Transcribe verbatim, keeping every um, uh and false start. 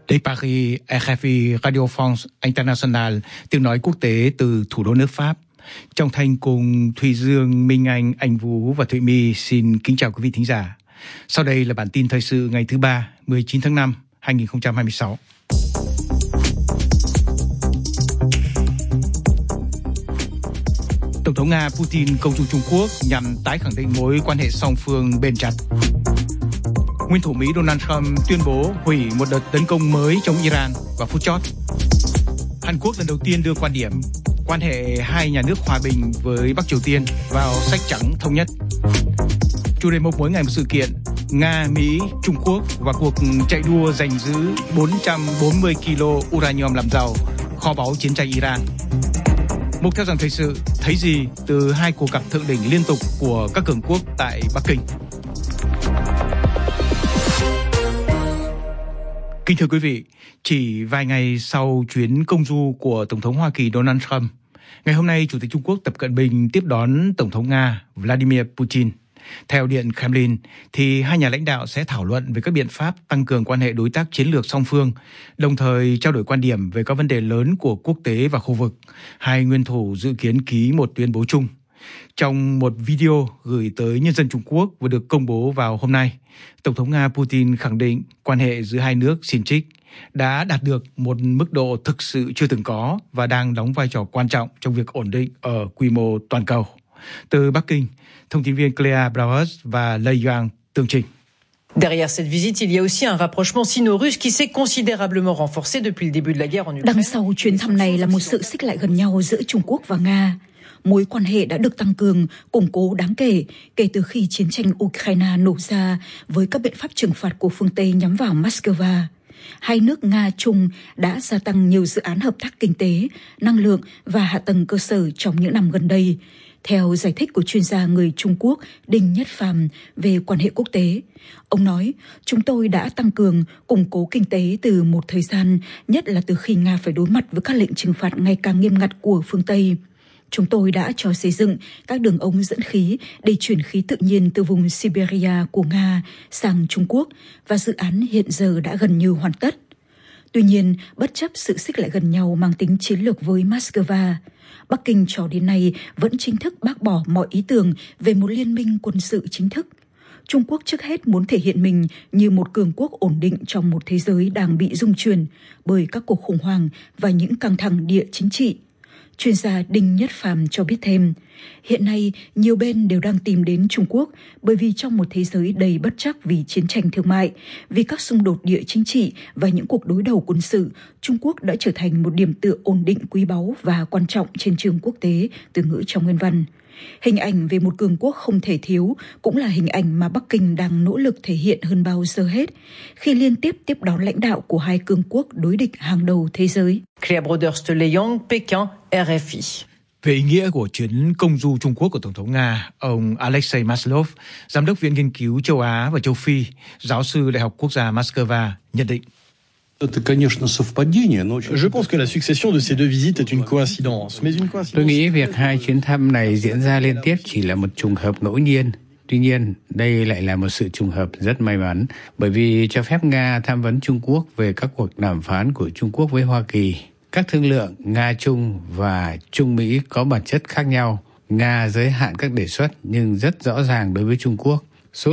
Đây Paris, rờ ép i Radio France International, tiếng nói quốc tế từ thủ đô nước Pháp. Trong Thanh cùng Thùy Dương, Minh Anh, Anh Vũ và Thụy My xin kính chào quý vị thính giả. Sau đây là bản tin thời sự ngày thứ ba, mười chín tháng năm, hai nghìn không trăm hai mươi sáu. Tổng thống Nga Putin công du Trung Quốc nhằm tái khẳng định mối quan hệ song phương bền chặt. Nguyên thủ Mỹ Donald Trump tuyên bố hủy một đợt tấn công mới chống Iran vào phút chót. Hàn Quốc lần đầu tiên đưa quan điểm quan hệ hai nhà nước hòa bình với Bắc Triều Tiên vào sách trắng thống nhất. Chủ đề mục mỗi ngày một sự kiện: Nga, Mỹ, Trung Quốc và cuộc chạy đua giành giữ bốn trăm bốn mươi ki lô uranium làm giàu, kho báu chiến tranh Iran. Mục theo dòng thời sự: thấy gì từ hai cuộc gặp thượng đỉnh liên tục của các cường quốc tại Bắc Kinh. Kính thưa quý vị, chỉ vài ngày sau chuyến công du của Tổng thống Hoa Kỳ Donald Trump, ngày hôm nay Chủ tịch Trung Quốc Tập Cận Bình tiếp đón Tổng thống Nga Vladimir Putin. Theo Điện Kremlin, thì hai nhà lãnh đạo sẽ thảo luận về các biện pháp tăng cường quan hệ đối tác chiến lược song phương, đồng thời trao đổi quan điểm về các vấn đề lớn của quốc tế và khu vực. Hai nguyên thủ dự kiến ký một tuyên bố chung. Trong một video gửi tới nhân dân Trung Quốc vừa được công bố vào hôm nay, Tổng thống Nga Putin khẳng định quan hệ giữa hai nước xin trích đã đạt được một mức độ thực sự chưa từng có và đang đóng vai trò quan trọng trong việc ổn định ở quy mô toàn cầu. Từ Bắc Kinh, thông tin viên Clea Brauers và Lei Yang tường trình. Derrière cette visite, il y a aussi un rapprochement sino-russe qui s'est considérablement renforcé depuis le début de la guerre en Ukraine. Đằng sau chuyến thăm này là một sự xích lại gần nhau giữa Trung Quốc và Nga. Mối quan hệ đã được tăng cường, củng cố đáng kể kể từ khi chiến tranh Ukraine nổ ra với các biện pháp trừng phạt của phương Tây nhắm vào Moscow. Hai nước Nga-Trung đã gia tăng nhiều dự án hợp tác kinh tế, năng lượng và hạ tầng cơ sở trong những năm gần đây. Theo giải thích của chuyên gia người Trung Quốc Đinh Nhất Phàm về quan hệ quốc tế, ông nói, chúng tôi đã tăng cường, củng cố kinh tế từ một thời gian, nhất là từ khi Nga phải đối mặt với các lệnh trừng phạt ngày càng nghiêm ngặt của phương Tây. Chúng tôi đã cho xây dựng các đường ống dẫn khí để chuyển khí tự nhiên từ vùng Siberia của Nga sang Trung Quốc và dự án hiện giờ đã gần như hoàn tất. Tuy nhiên, bất chấp sự xích lại gần nhau mang tính chiến lược với Moscow, Bắc Kinh cho đến nay vẫn chính thức bác bỏ mọi ý tưởng về một liên minh quân sự chính thức. Trung Quốc trước hết muốn thể hiện mình như một cường quốc ổn định trong một thế giới đang bị rung chuyển bởi các cuộc khủng hoảng và những căng thẳng địa chính trị. Chuyên gia Đinh Nhất Phàm cho biết thêm, hiện nay nhiều bên đều đang tìm đến Trung Quốc bởi vì trong một thế giới đầy bất trắc vì chiến tranh thương mại, vì các xung đột địa chính trị và những cuộc đối đầu quân sự, Trung Quốc đã trở thành một điểm tựa ổn định quý báu và quan trọng trên trường quốc tế, từ ngữ trong nguyên văn. Hình ảnh về một cường quốc không thể thiếu cũng là hình ảnh mà Bắc Kinh đang nỗ lực thể hiện hơn bao giờ hết khi liên tiếp tiếp đón lãnh đạo của hai cường quốc đối địch hàng đầu thế giới. Clea Brothers de Leyang, Pékin, rờ ép i. Về ý nghĩa của chuyến công du Trung Quốc của Tổng thống Nga, ông Alexei Maslov, Giám đốc Viện Nghiên cứu châu Á và châu Phi, giáo sư Đại học Quốc gia Moscow, nhận định. Je pense que la succession de ces deux visites est une coïncidence, mais une coïncidence. Tôi nghĩ việc hai chuyến thăm này diễn ra liên tiếp chỉ là một trùng hợp ngẫu nhiên. Tuy nhiên, đây lại là một sự trùng hợp rất may mắn, bởi vì cho phép Nga tham vấn Trung Quốc về các cuộc đàm phán của Trung Quốc với Hoa Kỳ. Các thương lượng Nga-Trung và Trung-Mỹ có bản chất khác nhau. Nga giới hạn các đề xuất nhưng rất rõ ràng đối với Trung Quốc.